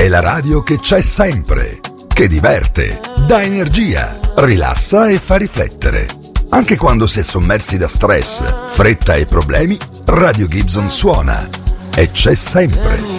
È la radio che c'è sempre, che diverte, dà energia, rilassa e fa riflettere. Anche quando si è sommersi da stress, fretta e problemi, Radio Gibson suona e c'è sempre.